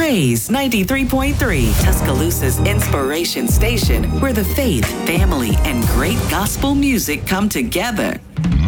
Praise 93.3, Tuscaloosa's inspiration station, where the faith, family, and great gospel music come together.